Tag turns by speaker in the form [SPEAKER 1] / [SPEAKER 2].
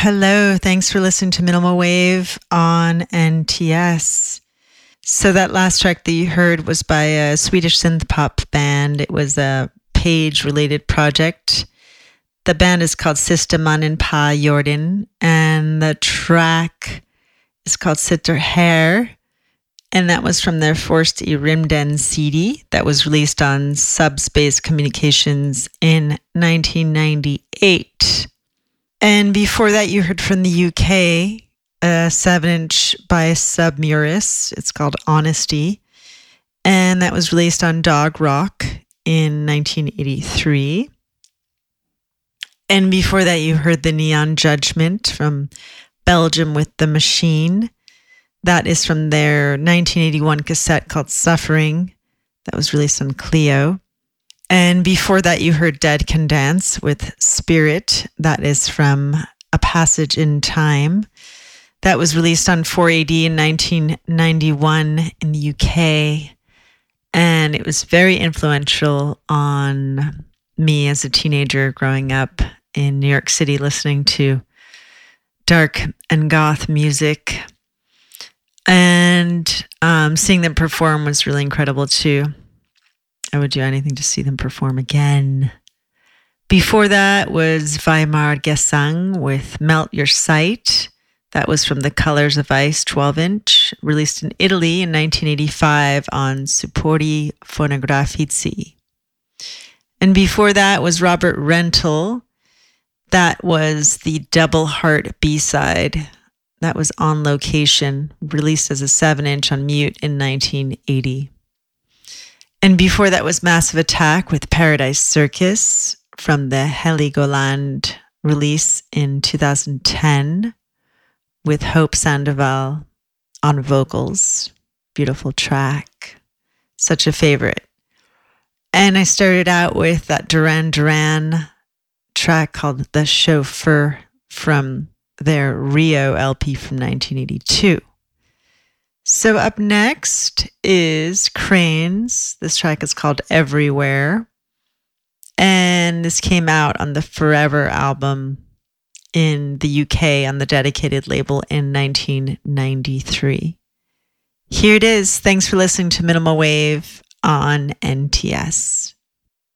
[SPEAKER 1] Hello, thanks for listening to Minimal Wave on NTS. So that last track that you heard was by a Swedish synth pop band. It was a Page-related project. The band is called Sista Mannen Pa Jordan, and the track is called Sitter Hair, and that was from their Forced i Rymden CD that was released on Subspace Communications in 1998. And before that, you heard from the UK, a 7-inch by Submuris. It's called Honesty. And that was released on Dog Rock in 1983. And before that, you heard the Neon Judgment from Belgium with the Machine. That is from their 1981 cassette called Suffering. That was released on Clio. And before that, you heard Dead Can Dance with Spirit. That is from A Passage in Time. That was released on 4AD in 1991 in the UK. And it was very influential on me as a teenager growing up in New York City, listening to dark and goth music. And seeing them perform was really incredible too. I would do anything to see them perform again. Before that was Weimar Gesang with Melt Your Sight. That was from the Colors of Ice 12-inch, released in Italy in 1985 on Supporti Fonografici. And before that was Robert Rental. That was the Double Heart B-side. That was On Location, released as a 7-inch on Mute in 1980. And before that was Massive Attack with Paradise Circus from the Heligoland release in 2010 with Hope Sandoval on vocals. Beautiful track. Such a favorite. And I started out with that Duran Duran track called The Chauffeur from their Rio LP from 1982. So up next is Cranes. This track is called Everywhere. And this came out on the Forever album in the UK on the Dedicated label in 1993. Here it is. Thanks for listening to Minimal Wave on NTS.